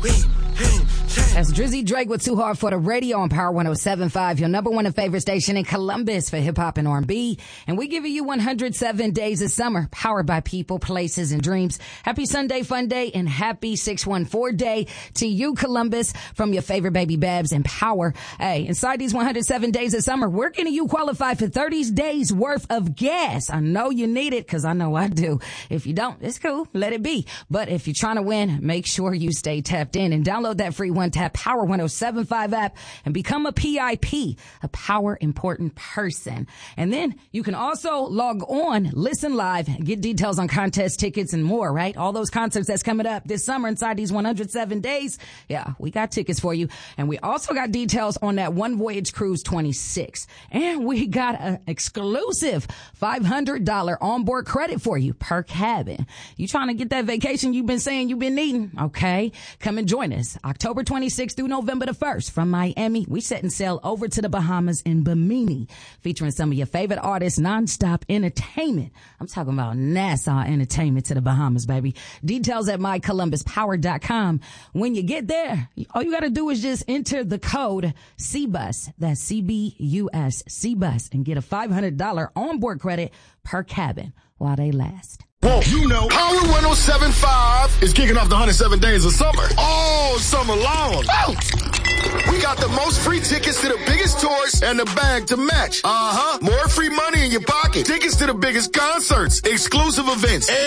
That's Drizzy Drake with Too Hard for the Radio on Power 107.5, your number one and favorite station in Columbus for hip-hop and R&B. And we giving you 107 days of summer, powered by people, places, and dreams. Happy Sunday Fun Day and happy 614 Day to you, Columbus, from your favorite baby Babs and Power. Hey, inside these 107 days of summer, we're getting you qualified for 30 days worth of gas. I know you need it, because I know I do. If you don't, it's cool. Let it be. But if you're trying to win, make sure you stay tapped in and download that free one-tap Power 107.5 app and become a PIP, a Power Important Person. And then you can also log on, listen live, get details on contest tickets and more, right? All those concerts that's coming up this summer inside these 107 days. Yeah, we got tickets for you. And we also got details on that One Voyage Cruise 26. And we got an exclusive $500 onboard credit for you per cabin. You trying to get that vacation you've been saying you've been needing? Okay. Come and join us October 26th through November the 1st from Miami. We setting sail over to the Bahamas in Bimini, featuring some of your favorite artists, nonstop entertainment. I'm talking about Nassau entertainment to the Bahamas, baby. Details at mycolumbuspower.com. When you get there, all you got to do is just enter the code CBUS, that's CBUS, CBUS, and get a $500 onboard credit per cabin while they last. Whoa, you know, Power 107.5 is kicking off the 107 days of summer. All summer long. Woo! We got the most free tickets to the biggest tours and the bag to match. More free money in your pocket. Tickets to the biggest concerts, exclusive events,